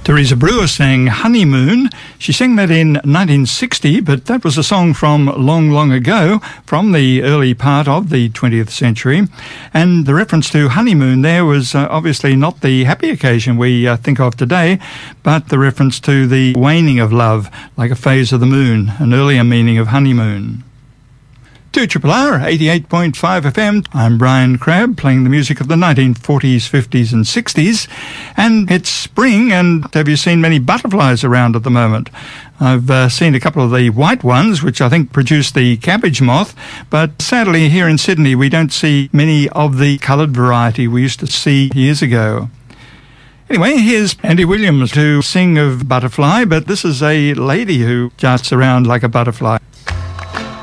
Teresa Brewer sang Honeymoon. She sang that in 1960, but that was a song from long, long ago, from the early part of the 20th century. And the reference to honeymoon there was obviously not the happy occasion we think of today, but the reference to the waning of love, like a phase of the moon, an earlier meaning of honeymoon. 2RRR 88.5 FM. I'm Brian Crabb, playing the music of the 1940s, 50s and 60s. And it's spring, and have you seen many butterflies around at the moment? I've seen a couple of the white ones, which I think produce the cabbage moth, but sadly here in Sydney we don't see many of the coloured variety we used to see years ago. Anyway, here's Andy Williams to sing of butterfly, but this is a lady who darts around like a butterfly.